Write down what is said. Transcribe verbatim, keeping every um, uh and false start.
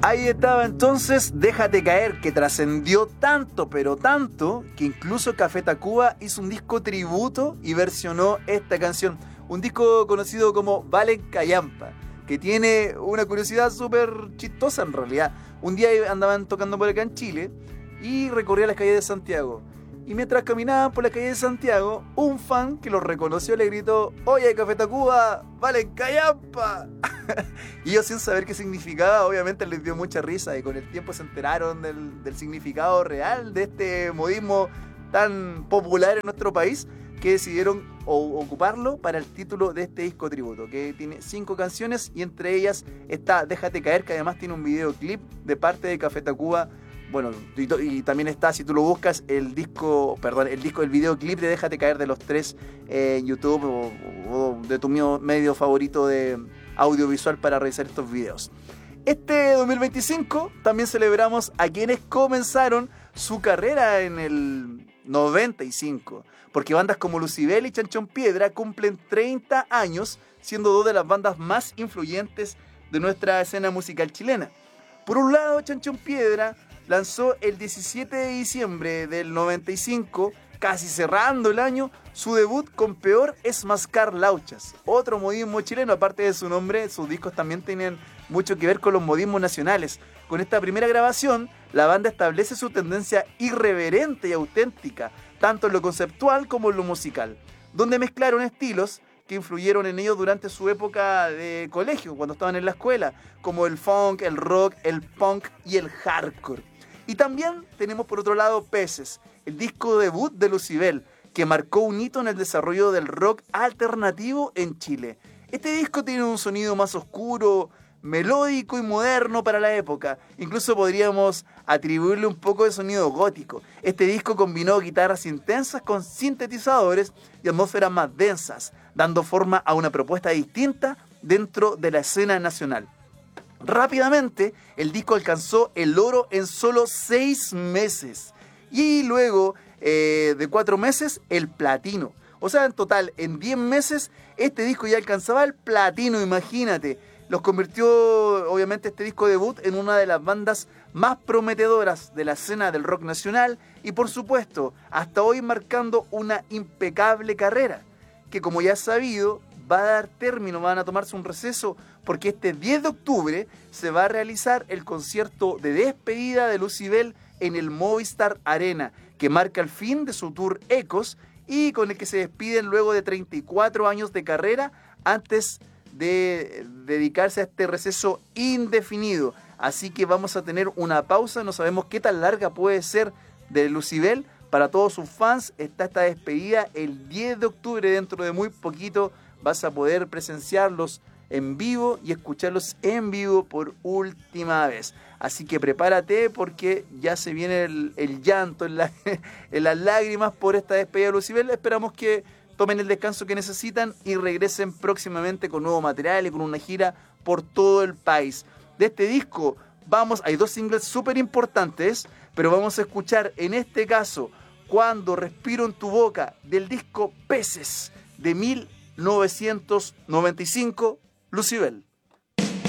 Ahí estaba entonces Déjate Caer, que trascendió tanto, pero tanto, que incluso Café Tacuba hizo un disco tributo y versionó esta canción. Un disco conocido como Valen Callampa, que tiene una curiosidad súper chistosa en realidad. Un día andaban tocando por acá en Chile y recorría las calles de Santiago. Y mientras caminaban por la calle de Santiago, un fan que los reconoció le gritó: «Oye, Café Tacuba, Valen Callampa». Y ellos, sin saber qué significaba, obviamente les dio mucha risa, y con el tiempo se enteraron del, del significado real de este modismo tan popular en nuestro país, que decidieron o, ocuparlo para el título de este disco tributo, que tiene cinco canciones, y entre ellas está Déjate Caer, que además tiene un videoclip de parte de Café Tacuba. Bueno, y, y también está, si tú lo buscas, el disco, perdón, el disco, el videoclip de Déjate Caer de los tres eh, en YouTube o, o de tu medio favorito de audiovisual para realizar estos videos. Este dos mil veinticinco también celebramos a quienes comenzaron su carrera en el noventa y cinco, porque bandas como Lucibel y Chanchón Piedra cumplen treinta años, siendo dos de las bandas más influyentes de nuestra escena musical chilena. Por un lado, Chanchón Piedra lanzó el diecisiete de diciembre del noventa y cinco, casi cerrando el año, su debut con Peor es Mascar Lauchas, otro modismo chileno. Aparte de su nombre, sus discos también tienen mucho que ver con los modismos nacionales. Con esta primera grabación, la banda establece su tendencia irreverente y auténtica, tanto en lo conceptual como en lo musical, donde mezclaron estilos que influyeron en ellos durante su época de colegio, cuando estaban en la escuela, como el funk, el rock, el punk y el hardcore. Y también tenemos por otro lado Peces, el disco debut de Lucibel, que marcó un hito en el desarrollo del rock alternativo en Chile. Este disco tiene un sonido más oscuro, melódico y moderno para la época. Incluso podríamos atribuirle un poco de sonido gótico. Este disco combinó guitarras intensas con sintetizadores y atmósferas más densas, dando forma a una propuesta distinta dentro de la escena nacional. Rápidamente, el disco alcanzó el oro en solo seis meses. Y luego eh, de cuatro meses, el platino. O sea, en total, en diez meses, este disco ya alcanzaba el platino, imagínate. Los convirtió, obviamente, este disco debut en una de las bandas más prometedoras de la escena del rock nacional y, por supuesto, hasta hoy marcando una impecable carrera, que, como ya es sabido, va a dar término, van a tomarse un receso, porque este diez de octubre se va a realizar el concierto de despedida de Lucibel en el Movistar Arena, que marca el fin de su tour Ecos y con el que se despiden luego de treinta y cuatro años de carrera, antes de dedicarse a este receso indefinido. Así que vamos a tener una pausa, no sabemos qué tan larga puede ser de Lucibel. Para todos sus fans está esta despedida el diez de octubre, dentro de muy poquito vas a poder presenciarlos en vivo y escucharlos en vivo por última vez. Así que prepárate, porque ya se viene el, el llanto en, la, en las lágrimas por esta despedida de Lucibel. Esperamos que tomen el descanso que necesitan y regresen próximamente con nuevo material y con una gira por todo el país. De este disco vamos, hay dos singles súper importantes, pero vamos a escuchar en este caso Cuando Respiro en Tu Boca, del disco Peces de mil novecientos noventa y cinco, Lucibel.